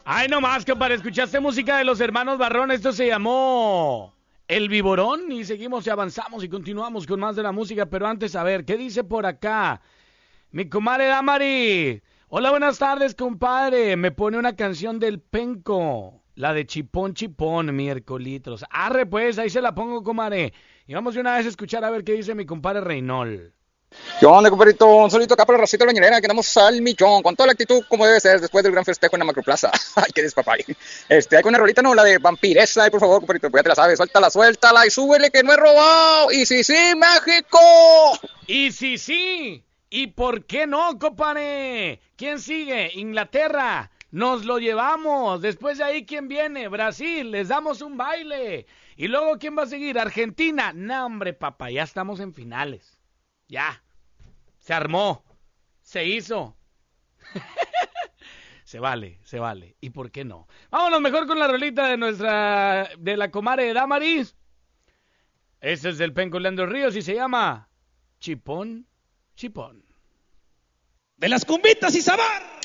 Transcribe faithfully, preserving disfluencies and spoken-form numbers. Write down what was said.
Ay, no más, compadre, escuchaste música de los hermanos Barrón, esto se llamó El Viborón y seguimos y avanzamos y continuamos con más de la música, pero antes, a ver, ¿qué dice por acá? Mi comadre Damari, hola, buenas tardes, compadre, me pone una canción del Penco, la de Chipón Chipón, miércolitros, arre pues, ahí se la pongo, comadre, y vamos de una vez a escuchar a ver qué dice mi compadre Reynol. ¿Qué onda, compadrito? Un solito acá para el racito de la ñerera, que andamos al millón, con toda la actitud como debe ser, después del gran festejo en la Macroplaza. Ay, qué despapay. Este, hay una rolita, ¿no? La de vampiresa, ay, por favor, compadrito, pues ya te la sabes, suéltala, suéltala y súbele que no he robado. Y sí, sí, México. Y sí, sí, ¿y por qué no, compadre? ¿Quién sigue? Inglaterra, nos lo llevamos. Después de ahí, ¿quién viene? Brasil, les damos un baile. Y luego, ¿quién va a seguir? Argentina. No, hombre, papá, ya estamos en finales. Ya, se armó, se hizo. Se vale, se vale. ¿Y por qué no? Vámonos mejor con la rolita de nuestra, de la comadre de Damaris. Este es del Penco Leandro Ríos y se llama Chipón Chipón. De las cumbitas y sabar.